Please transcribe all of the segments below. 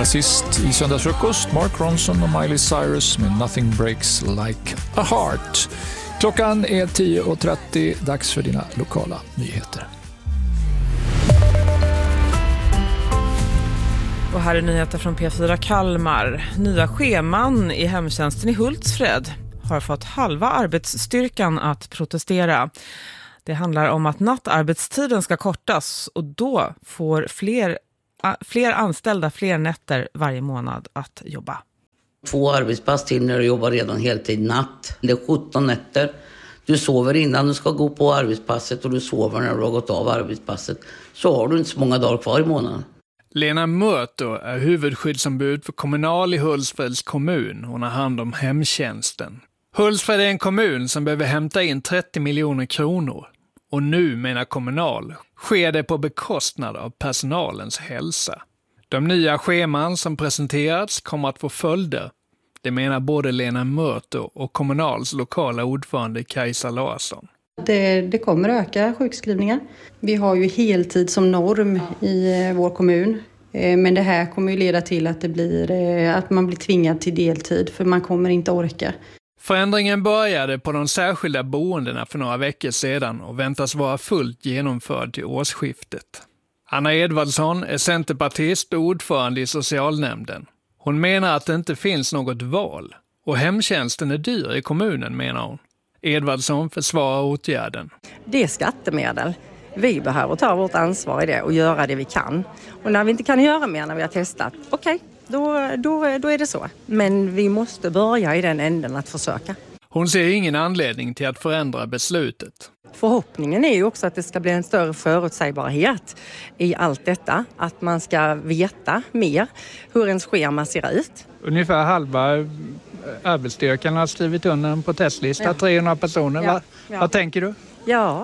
Rasist i söndagsfrukost, Mark Ronson och Miley Cyrus med Nothing Breaks Like a Heart. Klockan är 10:30, dags för dina lokala nyheter. Och här är nyheter från P4 Kalmar. Nya scheman i hemtjänsten i Hultsfred har fått halva arbetsstyrkan att protestera. Det handlar om att nattarbetstiden ska kortas och då får fler anställda fler nätter varje månad att jobba. 2 arbetspass till när du jobbar redan heltid natt. Det är 17 nätter. Du sover innan du ska gå på arbetspasset och du sover när du har gått av arbetspasset. Så har du inte så många dagar kvar i månaden. Lena Mörto är huvudskyddsombud för Kommunal i Hultsfreds kommun. Hon har hand om hemtjänsten. Hultsfred är en kommun som behöver hämta in 30 miljoner kronor. Och nu, menar Kommunal, sker det på bekostnad av personalens hälsa. De nya scheman som presenterats kommer att få följder. Det menar både Lena Mörto och Kommunals lokala ordförande Kajsa Larsson. Det kommer öka sjukskrivningar. Vi har ju heltid som norm i vår kommun. Men det här kommer ju leda till att man blir tvingad till deltid för man kommer inte orka. Förändringen började på de särskilda boendena för några veckor sedan och väntas vara fullt genomförd till årsskiftet. Anna Edvardsson är centerpartist och ordförande i socialnämnden. Hon menar att det inte finns något val och hemtjänsten är dyr i kommunen, menar hon. Edvardsson försvarar åtgärden. Det är skattemedel. Vi behöver ta vårt ansvar i det och göra det vi kan. Och när vi inte kan göra mer när vi har testat, okej, då är det så. Men vi måste börja i den änden att försöka. Hon ser ingen anledning till att förändra beslutet. Förhoppningen är ju också att det ska bli en större förutsägbarhet i allt detta. Att man ska veta mer hur ens schema ser ut. Ungefär halva arbetsstyrkan har skrivit under en protestlista, 300 personer. Ja. Vad tänker du? Ja,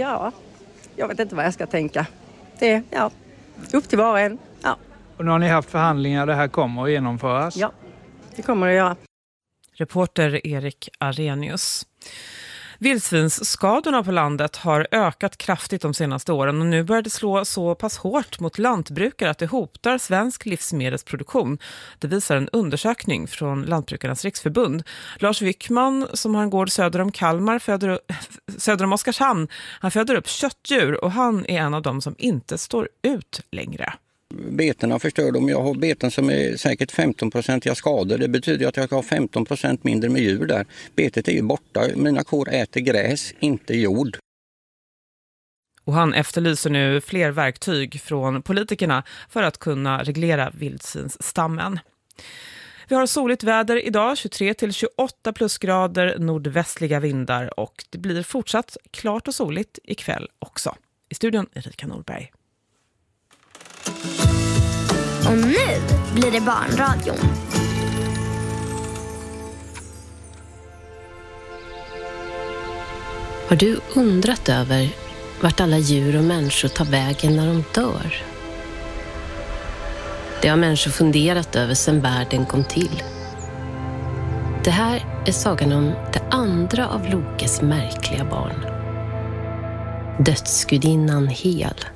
jag vet inte vad jag ska tänka. Det är upp till var och en. Ja. Och nu har ni haft förhandlingar, det här kommer att genomföras? Ja, det kommer det att göra. Reporter Erik Arrhenius. Vildsvinsskadorna på landet har ökat kraftigt de senaste åren och nu börjar det slå så pass hårt mot lantbrukare att det hotar svensk livsmedelsproduktion. Det visar en undersökning från Lantbrukarnas riksförbund. Lars Wickman, som har en gård söder om Kalmar, söder om Oskarshamn, han föder upp köttdjur och han är en av dem som inte står ut längre. Beterna förstör dem. Jag har beten som är säkert 15% skador. Det betyder att jag har 15% mindre med djur där. Betet är ju borta. Mina kor äter gräs, inte jord. Och han efterlyser nu fler verktyg från politikerna för att kunna reglera vildsvinsstammen. Vi har soligt väder idag, 23-28 plusgrader, nordvästliga vindar och det blir fortsatt klart och soligt ikväll också. I studion Erika Norberg. Och nu blir det barnradion. Har du undrat över vart alla djur och människor tar vägen när de dör? Det har människor funderat över sedan världen kom till. Det här är sagan om det andra av Lokes märkliga barn. Dödsgudinnan Hel.